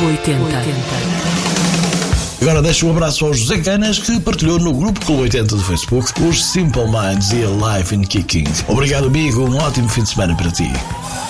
80. Agora deixo um abraço ao José Canas, que partilhou no grupo Clube 80 do Facebook os Simple Minds e a Life in Kicking. Obrigado, amigo, um ótimo fim de semana para ti.